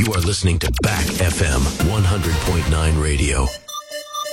You are listening to Back FM 100.9 Radio.